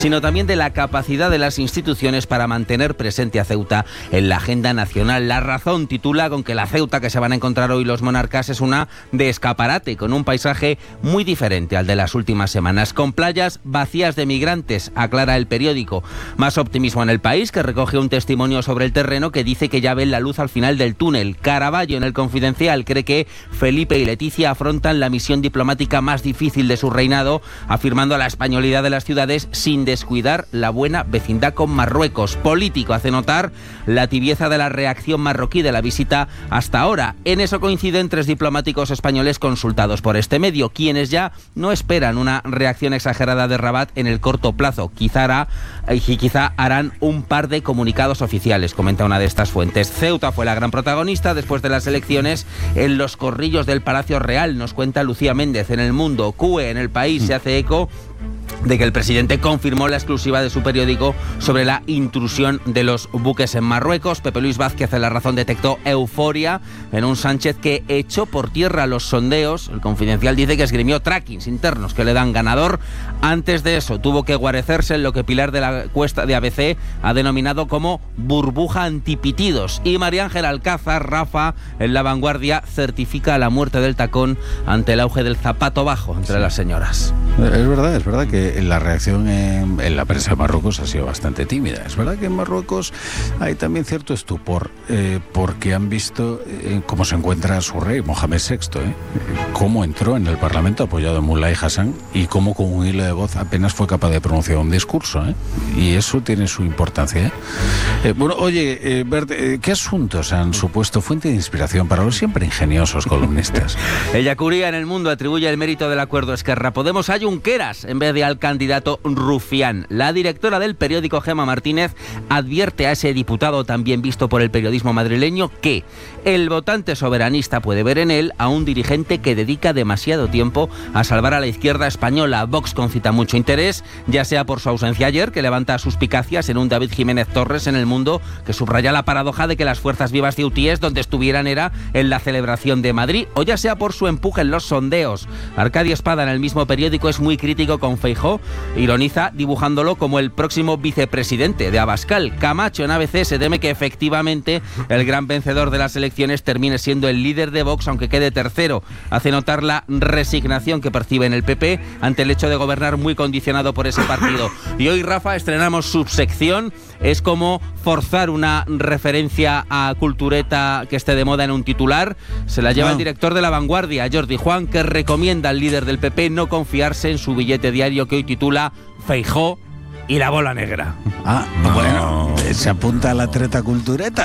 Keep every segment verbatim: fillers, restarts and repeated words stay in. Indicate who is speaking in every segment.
Speaker 1: sino también de la capacidad de las instituciones para mantener presente a Ceuta en la agenda nacional. La Razón titula con que la Ceuta que se van a encontrar hoy los monarcas es una de escaparate, con un paisaje muy diferente al de las últimas semanas, con playas vacías de migrantes, aclara el periódico. Más optimismo en El País, que recoge un testimonio sobre el terreno que dice que ya ven la luz al final del túnel. Caraballo, en El Confidencial, cree que Felipe y Leticia afrontan la misión diplomática más difícil de su reinado, afirmando la españolidad de las ciudades sin descuidar la buena vecindad con Marruecos. Político hace notar la tibieza de la reacción marroquí de la visita hasta ahora. En eso coinciden tres diplomáticos españoles consultados por este medio, quienes ya no esperan una reacción exagerada de Rabat en el corto plazo. Quizá, hará, y quizá harán un par de comunicados oficiales, comenta una de estas fuentes. Ceuta fue la gran protagonista después de las elecciones en los corrillos del Palacio Real, nos cuenta Lucía Méndez en El Mundo. C U E en El País se hace eco de que el presidente confirmó la exclusiva de su periódico sobre la intrusión de los buques en Marruecos. Pepe Luis Vázquez en La Razón detectó euforia en un Sánchez que echó por tierra los sondeos. El Confidencial dice que esgrimió trackings internos que le dan ganador. Antes de eso tuvo que guarecerse en lo que Pilar de la Cuesta de A B C ha denominado como burbuja antipitidos. Y María Ángela Alcázar, Rafa, en La Vanguardia, certifica la muerte del tacón ante el auge del zapato bajo entre las señoras.
Speaker 2: Es verdad, es verdad que la reacción en, en la prensa de Marruecos ha sido bastante tímida. Es verdad que en Marruecos hay también cierto estupor, eh, porque han visto eh, cómo se encuentra su rey, Mohamed sexto, eh, cómo entró en el Parlamento apoyado en Mulay Hassan y cómo con un hilo de voz apenas fue capaz de pronunciar un discurso, eh, y eso tiene su importancia. Eh. Eh, bueno, oye, eh, Bert, eh, ¿qué asuntos han supuesto fuente de inspiración para los siempre ingeniosos columnistas?
Speaker 1: Ella Curía en El Mundo atribuye el mérito del acuerdo Esquerra Podemos a Junqueras en vez de al candidato Rufián. La directora del periódico, Gemma Martínez, advierte a ese diputado también visto por el periodismo madrileño que el votante soberanista puede ver en él a un dirigente que dedica demasiado tiempo a salvar a la izquierda española. Vox concita mucho interés, ya sea por su ausencia ayer, que levanta suspicacias en un David Jiménez Torres en El Mundo, que subraya la paradoja de que las fuerzas vivas de U T I E S donde estuvieran era en la celebración de Madrid, o ya sea por su empuje en los sondeos. Arcadio Espada en el mismo periódico es muy crítico con Feijóo, ironiza dibujándolo como el próximo vicepresidente de Abascal. Camacho en A B C se teme que efectivamente el gran vencedor de las elecciones termine siendo el líder de Vox, aunque quede tercero. Hace notar la resignación que percibe en el P P ante el hecho de gobernar muy condicionado por ese partido. Y hoy, Rafa, estrenamos subsección. Es como forzar una referencia a cultureta que esté de moda en un titular. Se la lleva no. el director de La Vanguardia, Jordi Juan, que recomienda al líder del P P no confiarse en su billete diario que hoy titula Feijóo y la bola negra.
Speaker 2: Ah, no. Bueno, se apunta a la treta cultureta.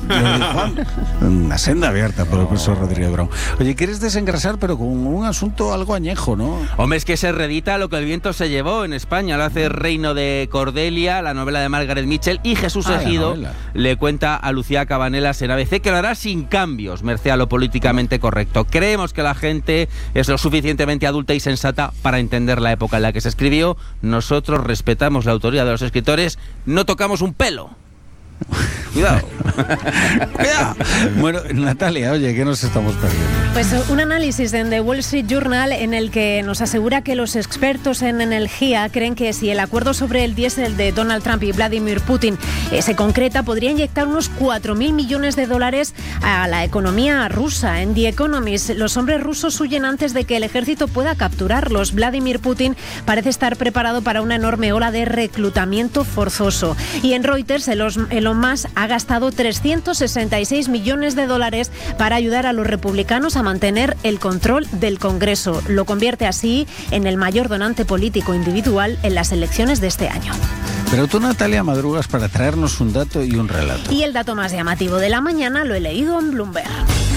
Speaker 2: Una senda abierta por el profesor Rodríguez Brown. Oye, ¿quieres desengrasar pero con un asunto algo añejo, no?
Speaker 1: Hombre, es que se reedita Lo que el viento se llevó en España. Lo hace Reino de Cordelia, la novela de Margaret Mitchell, y Jesús ah, Ejido le cuenta a Lucía Cabanelas en A B C que lo hará sin cambios, merced a lo políticamente correcto. Creemos que la gente es lo suficientemente adulta y sensata para entender la época en la que se escribió. Nosotros respetamos la autoría de los escritores, no tocamos un pelo. Cuidado.
Speaker 2: Cuidado. Bueno, Natalia, oye, ¿qué nos estamos perdiendo?
Speaker 3: Pues un análisis en The Wall Street Journal en el que nos asegura que los expertos en energía creen que si el acuerdo sobre el diésel de Donald Trump y Vladimir Putin eh, se concreta, podría inyectar unos cuatro mil millones de dólares a la economía rusa. En The Economist, los hombres rusos huyen antes de que el ejército pueda capturarlos. Vladimir Putin parece estar preparado para una enorme ola de reclutamiento forzoso. Y en Reuters, Elon Musk ha gastado trescientos sesenta y seis millones de dólares para ayudar a los republicanos a mantener el control del Congreso. Lo convierte así en el mayor donante político individual en las elecciones de este año.
Speaker 2: Pero tú, Natalia, madrugas para traernos un dato y un relato.
Speaker 3: Y el dato más llamativo de la mañana lo he leído en Bloomberg.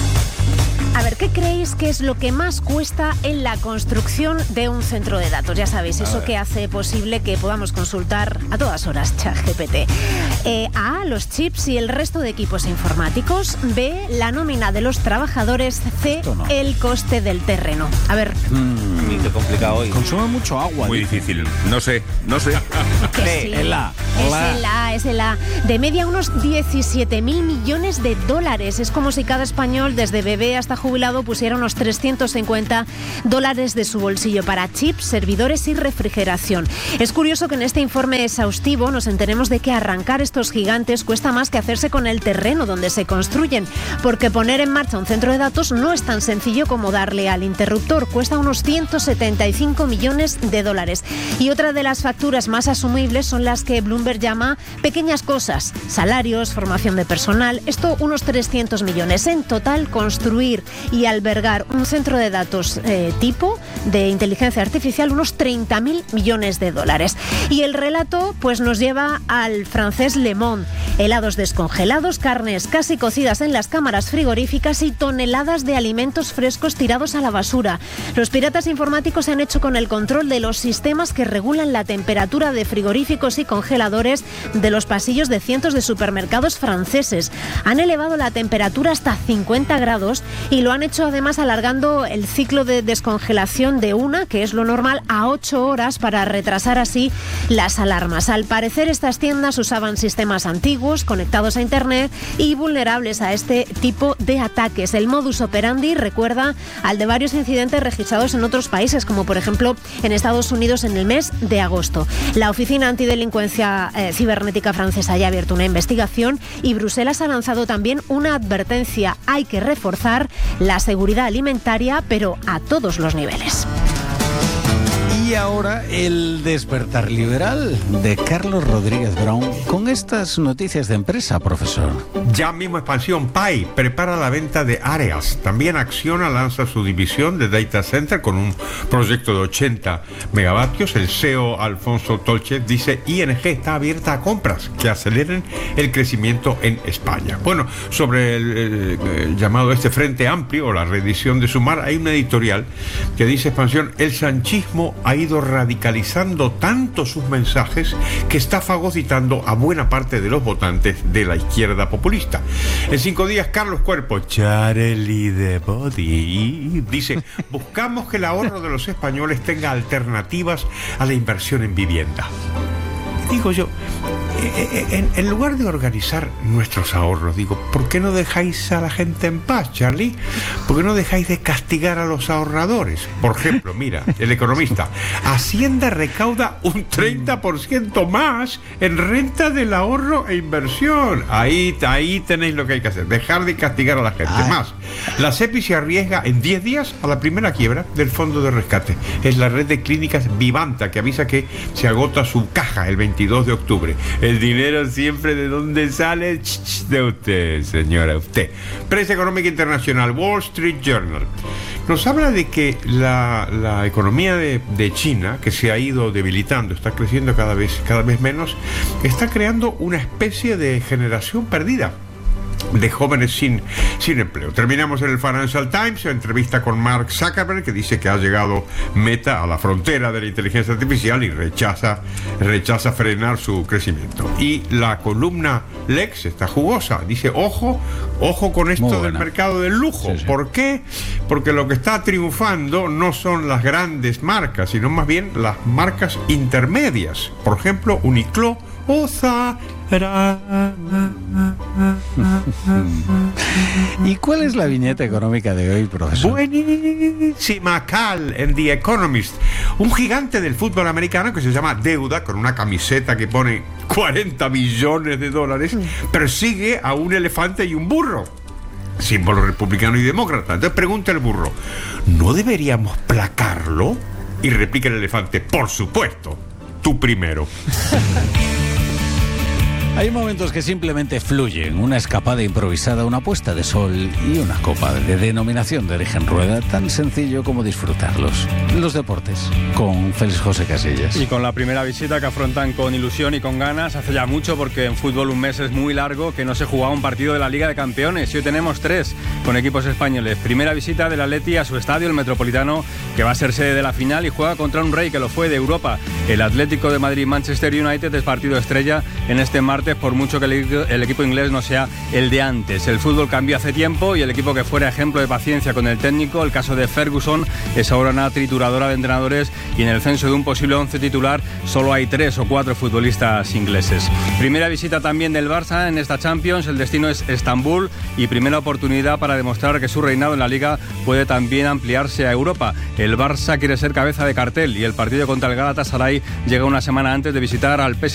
Speaker 3: A ver, ¿qué creéis que es lo que más cuesta en la construcción de un centro de datos? Ya sabéis, eso que hace posible que podamos consultar a todas horas ChatGPT. Eh, A, los chips y el resto de equipos informáticos. B, la nómina de los trabajadores. C, no. el coste del terreno. A ver.
Speaker 1: Mm, qué complicado hoy.
Speaker 2: Consume mucho agua.
Speaker 4: Muy
Speaker 2: ¿eh?
Speaker 4: difícil. No sé, no sé.
Speaker 3: Que sí.
Speaker 2: El A.
Speaker 3: Es el A, es el A. De media unos diecisiete mil millones de dólares. Es como si cada español, desde bebé hasta jubilado, pusiera unos trescientos cincuenta dólares de su bolsillo para chips, servidores y refrigeración. Es curioso que en este informe exhaustivo nos enteremos de que arrancar estos gigantes cuesta más que hacerse con el terreno donde se construyen, porque poner en marcha un centro de datos no es tan sencillo como darle al interruptor. Cuesta unos ciento setenta y cinco millones de dólares. Y otra de las facturas más asumibles son las que Bloomberg llama pequeñas cosas: salarios, formación de personal. Esto unos trescientos millones. En total, construir y albergar un centro de datos eh, tipo de inteligencia artificial, unos treinta mil millones de dólares. Y el relato pues nos lleva al francés Le Monde. Helados descongelados, carnes casi cocidas en las cámaras frigoríficas y toneladas de alimentos frescos tirados a la basura. Los piratas informáticos se han hecho con el control de los sistemas que regulan la temperatura de frigoríficos y congeladores de los pasillos de cientos de supermercados franceses. Han elevado la temperatura hasta cincuenta grados y lo han hecho además alargando el ciclo de descongelación de una, que es lo normal, a ocho horas para retrasar así las alarmas. Al parecer, estas tiendas usaban sistemas antiguos, conectados a Internet y vulnerables a este tipo de ataques. El modus operandi recuerda al de varios incidentes registrados en otros países, como por ejemplo en Estados Unidos en el mes de agosto. La Oficina Antidelincuencia eh, Cibernética francesa ya ha abierto una investigación y Bruselas ha lanzado también una advertencia: hay que reforzar la seguridad alimentaria, pero a todos los niveles.
Speaker 2: Y ahora el despertar liberal de Carlos Rodríguez Brown con estas noticias de empresa, profesor.
Speaker 4: Ya mismo Expansión P A I prepara la venta de Áreas. También Acciona lanza su división de Data Center con un proyecto de ochenta megavatios. El C E O Alfonso Tolche dice I N G está abierta a compras que aceleren el crecimiento en España. Bueno, sobre el, el, el llamado este Frente Amplio o la reedición de Sumar, hay una editorial que dice Expansión: el sanchismo ha ido radicalizando tanto sus mensajes que está fagocitando a buena parte de los votantes de la izquierda populista. En cinco días, Carlos Cuerpo, Charlie de Body, dice: buscamos que el ahorro de los españoles tenga alternativas a la inversión en vivienda. Digo yo, en, en lugar de organizar nuestros ahorros, digo, ¿por qué no dejáis a la gente en paz, Charlie? ¿Por qué no dejáis de castigar a los ahorradores? Por ejemplo, mira, El Economista: Hacienda recauda un treinta por ciento más en renta del ahorro e inversión. Ahí, ahí tenéis lo que hay que hacer, dejar de castigar a la gente. Ay. Más, la CEPI se arriesga en diez días a la primera quiebra del fondo de rescate. Es la red de clínicas Vivanta, que avisa que se agota su caja el veintidós de octubre. El dinero siempre de dónde sale, de usted, señora, usted. Prensa Económica Internacional, Wall Street Journal, nos habla de que la, la economía de, de China, que se ha ido debilitando, está creciendo cada vez, cada vez menos, está creando una especie de generación perdida de jóvenes sin, sin empleo. Terminamos en el Financial Times, la entrevista con Mark Zuckerberg, que dice que ha llegado Meta a la frontera de la inteligencia artificial y rechaza, rechaza frenar su crecimiento. Y la columna Lex está jugosa, dice: ojo, ojo con esto del mercado del lujo. Sí, sí. ¿Por qué? Porque lo que está triunfando no son las grandes marcas, sino más bien las marcas intermedias. Por ejemplo, Uniqlo o Zara.
Speaker 2: ¿Y cuál es la viñeta económica de hoy, profesor?
Speaker 4: Buenísima, Cal, en The Economist. Un gigante del fútbol americano que se llama Deuda, con una camiseta que pone cuarenta billones de dólares, persigue a un elefante y un burro, símbolo republicano y demócrata. Entonces pregunta el burro: ¿no deberíamos placarlo? Y replica el elefante: por supuesto, tú primero.
Speaker 2: Hay momentos que simplemente fluyen, una escapada improvisada, una puesta de sol y una copa de denominación de origen rueda, tan sencillo como disfrutarlos. Los deportes, con Félix José Casillas.
Speaker 5: Y con la primera visita que afrontan con ilusión y con ganas, hace ya mucho, porque en fútbol un mes es muy largo, que no se jugaba un partido de la Liga de Campeones, y hoy tenemos tres con equipos españoles. Primera visita del Atleti a su estadio, el Metropolitano, que va a ser sede de la final y juega contra un rey que lo fue de Europa. El Atlético de Madrid-Manchester United es partido estrella en este martes deportes, por mucho que el, el equipo inglés no sea el de antes. El fútbol cambió hace tiempo y el equipo que fuera ejemplo de paciencia con el técnico, el caso de Ferguson, es ahora una trituradora de entrenadores y en el censo de un posible once titular solo hay tres o cuatro futbolistas ingleses. Primera visita también del Barça en esta Champions, el destino es Estambul y primera oportunidad para demostrar que su reinado en la Liga puede también ampliarse a Europa. El Barça quiere ser cabeza de cartel y el partido contra el Galatasaray llega una semana antes de visitar al P S G